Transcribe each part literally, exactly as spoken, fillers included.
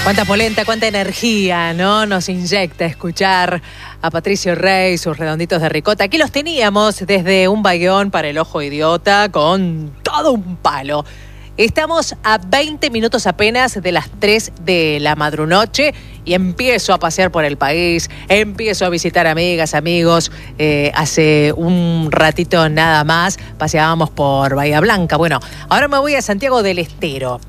Cuánta polenta, cuánta energía, ¿no? Nos inyecta escuchar a Patricio Rey, sus redonditos de ricota. Aquí los teníamos desde un bayón para el ojo idiota con todo un palo. Estamos a veinte minutos apenas de las tres de la madrunoche y empiezo a pasear por el país, empiezo a visitar amigas, amigos. Eh, hace un ratito nada más paseábamos por Bahía Blanca. Bueno, ahora me voy a Santiago del Estero,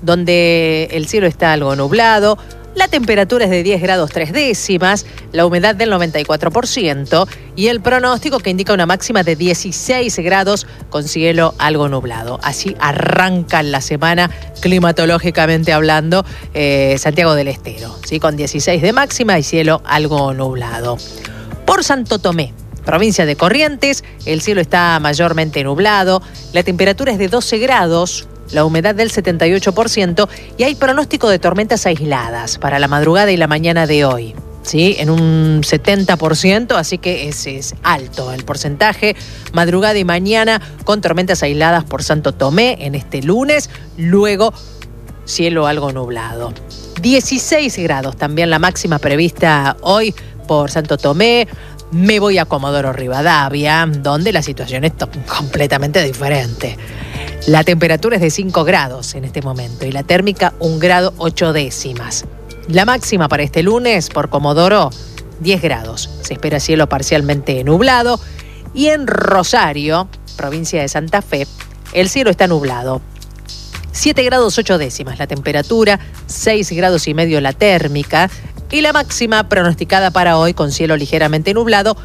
donde el cielo está algo nublado, la temperatura es de diez grados tres décimas, la humedad del noventa y cuatro por ciento y el pronóstico que indica una máxima de dieciséis grados con cielo algo nublado. Así arranca la semana climatológicamente hablando eh, Santiago del Estero, ¿sí? Con dieciséis de máxima y cielo algo nublado. Por Santo Tomé, provincia de Corrientes, el cielo está mayormente nublado, la temperatura es de doce grados, la humedad del setenta y ocho por ciento y hay pronóstico de tormentas aisladas para la madrugada y la mañana de hoy, ¿sí? En un setenta por ciento, así que ese es alto el porcentaje. Madrugada y mañana con tormentas aisladas por Santo Tomé en este lunes, luego cielo algo nublado. dieciséis grados también la máxima prevista hoy por Santo Tomé. Me voy a Comodoro Rivadavia, donde la situación es completamente diferente. La temperatura es de cinco grados en este momento y la térmica un grado ocho décimas. La máxima para este lunes por Comodoro, diez grados. Se espera cielo parcialmente nublado. Y en Rosario, provincia de Santa Fe, el cielo está nublado. siete grados ocho décimas la temperatura, seis grados y medio la térmica. Y la máxima pronosticada para hoy con cielo ligeramente nublado,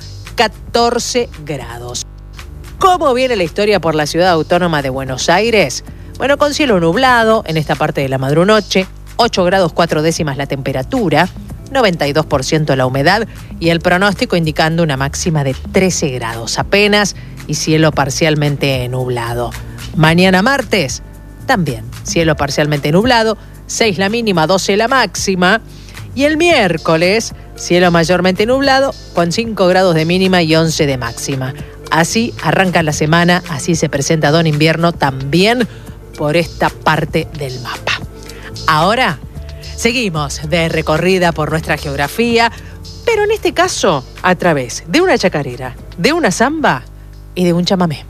catorce grados. ¿Cómo viene la historia por la ciudad autónoma de Buenos Aires? Bueno, con cielo nublado en esta parte de la madrunoche, ocho grados cuatro décimas la temperatura, noventa y dos por ciento la humedad y el pronóstico indicando una máxima de trece grados apenas y cielo parcialmente nublado. Mañana martes, también cielo parcialmente nublado, seis la mínima, doce la máxima. Y el miércoles, cielo mayormente nublado con cinco grados de mínima y once de máxima. Así arranca la semana, así se presenta Don Invierno también por esta parte del mapa. Ahora seguimos de recorrida por nuestra geografía, pero en este caso a través de una chacarera, de una samba y de un chamamé.